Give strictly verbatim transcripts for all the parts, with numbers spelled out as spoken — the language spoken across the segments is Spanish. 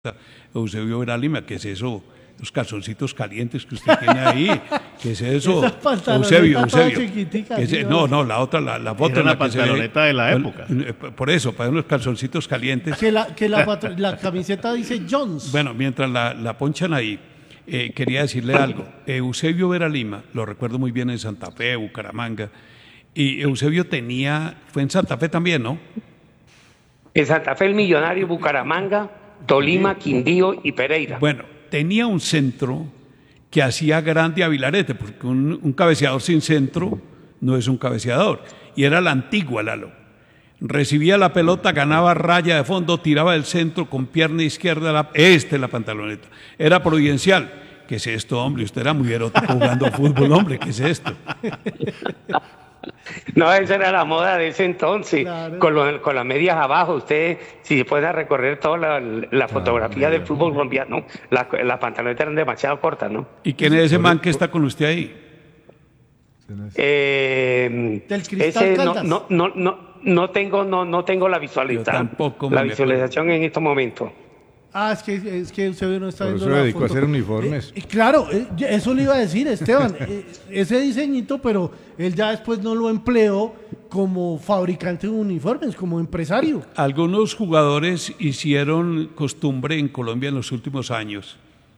Eusebio Vera Lima, ¿qué es eso? Los calzoncitos calientes que usted tiene ahí, ¿qué es eso? Eusebio, Eusebio. ¿Qué es, no, no, la otra, la, la foto Era en la la que se ve, pantaloneta de la época. Por eso, para unos calzoncitos calientes. Que la, que la, la camiseta dice Jones. Bueno, mientras la, la ponchan ahí, eh, quería decirle algo. Eusebio Vera Lima, lo recuerdo muy bien en Santa Fe, Bucaramanga, y Eusebio tenía, fue en Santa Fe también, ¿no? En Santa Fe, el Millonario, Bucaramanga, Tolima, Quindío y Pereira. Bueno, tenía un centro que hacía grande a Vilarete, porque un, un cabeceador sin centro no es un cabeceador. Y era la antigua, Lalo. Recibía la pelota, ganaba raya de fondo, tiraba del centro con pierna izquierda, la, este la pantaloneta. Era providencial. ¿Qué es esto, hombre? Usted era muy erótico jugando fútbol, hombre. ¿Qué es esto? No, esa era la moda de ese entonces, Claro. con, lo, con las medias abajo. Usted, si se puede recorrer toda la, la fotografía del fútbol colombiano, las la pantalonetas eran demasiado cortas, ¿no? ¿Y quién es ese man que está con usted ahí? Eh, Del Cristal ese no, Caldas. no, no, no, no tengo, no, no tengo la visualización. Yo tampoco me la me visualización en estos momentos. Ah, es que, es que Eusebio no está Por viendo eso la se dedicó a foto. hacer uniformes. Eh, eh, claro, eh, eso le iba a decir, Esteban. eh, ese diseñito, pero él ya después no lo empleó como fabricante de uniformes, como empresario. Algunos jugadores hicieron costumbre en Colombia en los últimos años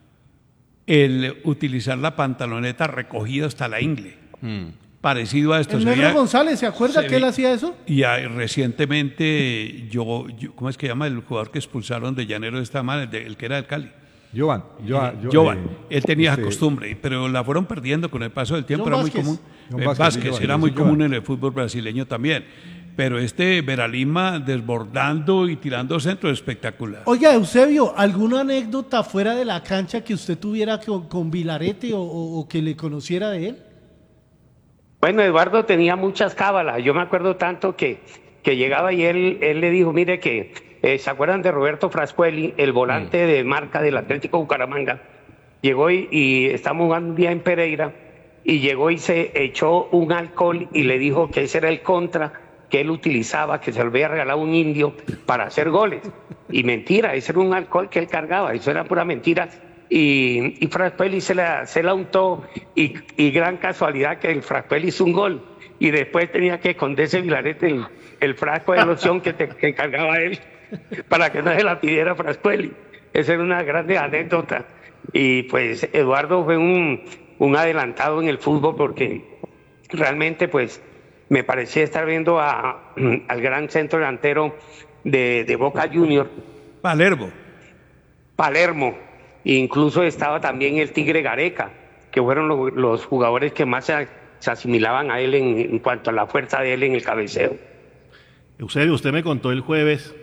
el utilizar la pantaloneta recogida hasta la ingle. Parecido a esto. El Se Negro veía- González, ¿se acuerda se que él ve- hacía eso? Y ah, recientemente, yo, yo- ¿cómo es que llama el jugador que expulsaron de Llanero de esta manera, el, de- el que era del Cali? Jovan, Jovan, Jo- Jovan, eh, él tenía esa este, costumbre, pero la fueron perdiendo con el paso del tiempo, John era muy Vázquez. común. John Eh, Vázquez, Vázquez, sí, Jovan, era sí, muy sí, común Jovan. en el fútbol brasileño también. Pero este Veralima desbordando y tirando centro espectacular. Oiga, Eusebio, ¿alguna anécdota fuera de la cancha que usted tuviera con, con Vilarete o, o- o que le conociera de él? Bueno, Eduardo tenía muchas cábalas. Yo me acuerdo tanto que, que llegaba y él, él le dijo, mire que, eh, ¿se acuerdan de Roberto Frascuelli, el volante de marca del Atlético Bucaramanga? Llegó y, y estamos jugando un día en Pereira y llegó y se echó un alcohol y le dijo que ese era el contra que él utilizaba, que se lo había regalado un indio para hacer goles. Y mentira, ese era un alcohol que él cargaba, eso era pura mentira. Y, y Frascuelli se la, se la untó y, y gran casualidad que el Frascuelli hizo un gol y después tenía que esconderse Vilarete el, el frasco de loción que, te, que cargaba él para que no se la pidiera Frascuelli. Esa era una grande anécdota. Y pues Eduardo fue un, un adelantado en el fútbol porque realmente pues me parecía estar viendo a, al gran centro delantero de, de Boca Junior, Palermo. Palermo. Incluso estaba también el Tigre Gareca, que fueron lo- los jugadores que más se, se asimilaban a él en, en cuanto a la fuerza de él en el cabeceo. Eusebio, usted me contó el jueves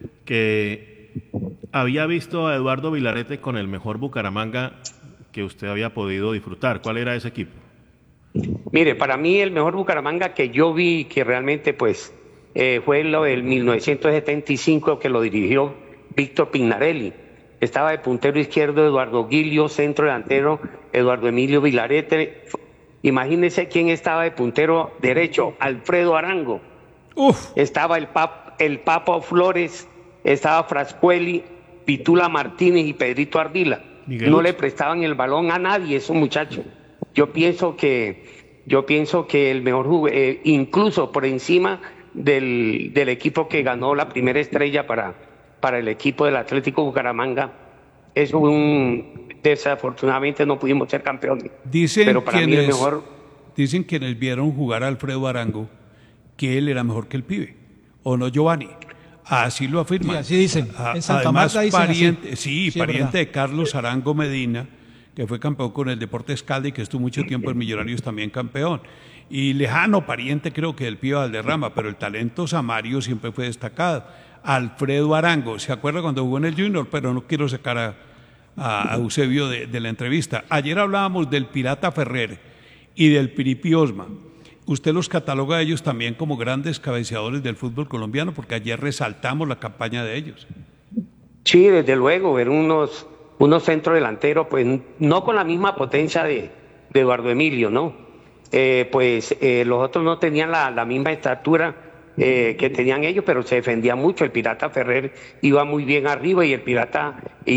que había visto a Eduardo Vilarete con el mejor Bucaramanga que usted había podido disfrutar. ¿Cuál era ese equipo? Mire, para mí el mejor Bucaramanga que yo vi, que realmente pues eh, fue lo del mil novecientos setenta y cinco, que lo dirigió Víctor Pignarelli. Estaba de puntero izquierdo Eduardo Guilio, centro delantero Eduardo Emilio Vilarete. Imagínense quién estaba de puntero derecho, Alfredo Arango. Uf, Estaba el, pap, el Papo Flores, estaba Frascuelli, Pitula Martínez y Pedrito Ardila. Miguel No Uch. le prestaban el balón a nadie esos muchachos. Yo pienso que, yo pienso que el mejor jugo- eh, incluso por encima del, del equipo que ganó la primera estrella para, para el equipo del Atlético Bucaramanga, es un desafortunadamente no pudimos ser campeones. dicen Pero para mí el quienes, mejor. dicen quienes vieron jugar a Alfredo Arango que él era mejor que el pibe, ¿o no, Giovanni? Así lo afirman. Sí, así dicen. A- En Santa Además, Marta dicen así. pariente, sí, Sí, es pariente verdad. de Carlos Arango Medina, que fue campeón con el Deportes Caldas y que estuvo mucho tiempo en Millonarios también campeón. Y lejano pariente creo que del pibe Valderrama, pero el talento Samario siempre fue destacado. Alfredo Arango, ¿se acuerda cuando jugó en el Junior? Pero no quiero sacar a, a Eusebio de, de la entrevista. Ayer hablábamos del Pirata Ferrer y del Piripi Osma. ¿Usted los cataloga a ellos también como grandes cabeceadores del fútbol colombiano? Porque ayer resaltamos la campaña de ellos. Sí, desde luego, ver unos, unos centrodelanteros, pues no con la misma potencia de, de Eduardo Emilio, ¿no? Eh, pues eh, los otros no tenían la, la misma estatura eh, que tenían ellos, pero se defendía mucho. El Pirata Ferrer iba muy bien arriba y el Pirata